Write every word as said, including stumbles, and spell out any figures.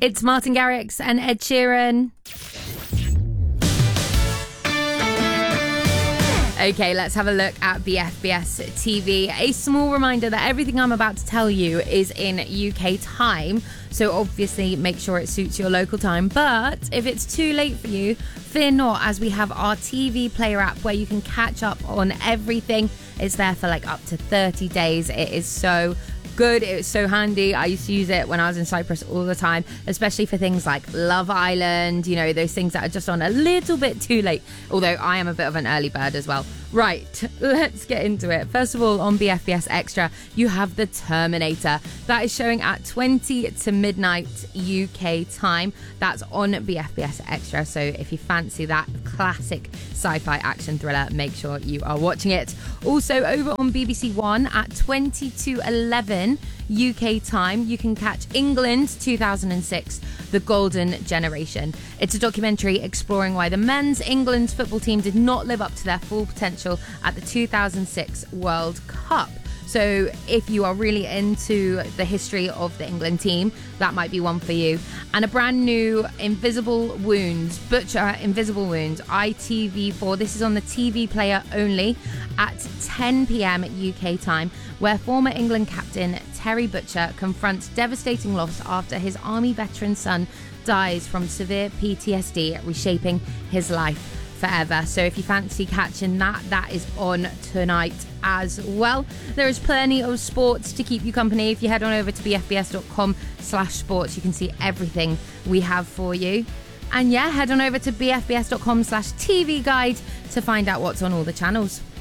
It's Martin Garrix and Ed Sheeran. Okay, let's have a look at B F B S T V. A small reminder that everything I'm about to tell you is in U K time, so obviously make sure it suits your local time. But if it's too late for you, fear not, as we have our T V player app where you can catch up on everything. It's there for like up to thirty days. It is so good. It was so handy. I used to use it when I was in Cyprus all the time, especially for things like Love Island, you know, those things that are just on a little bit too late. Although I am a bit of an early bird as well. Right, let's get into it. First of all, on B F B S Extra, you have The Terminator. That is showing at twenty to midnight U K time. That's on B F B S Extra. So if you fancy that classic sci-fi action thriller, make sure you are watching it. Also, over on B B C One at twenty to eleven U K time, you can catch England two thousand six, The Golden Generation. It's a documentary exploring why the men's England football team did not live up to their full potential at the two thousand six World Cup. So if you are really into the history of the England team, that might be one for you. And a brand new Invisible Wounds, Butcher Invisible Wounds, I T V four. This is on the T V player only at ten p.m. U K time, where former England captain Terry Butcher confronts devastating loss after his army veteran son dies from severe P T S D, reshaping his life forever. So if you fancy catching that, that is on tonight as well. There is plenty of sports to keep you company. If you head on over to bfbs.com slash sports, you can see everything we have for you. And yeah, head on over to bfbs.com slash TV guide to find out what's on all the channels.